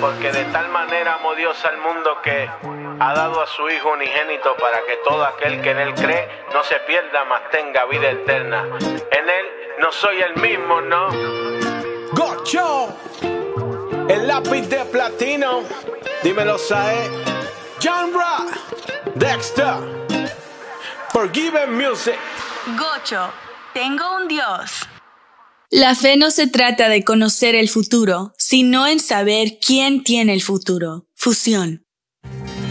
porque de tal manera amó Dios al mundo que ha dado a su Hijo unigénito para que todo aquel que en Él cree no se pierda, mas tenga vida eterna. En Él no soy el mismo, ¿no? Gocho, el lápiz de platino, dímelo, Sae, John Ra, Dexter, Forgiven Music. Gocho, tengo un Dios. La fe no se trata de conocer el futuro, sino en saber quién tiene el futuro. Fusión.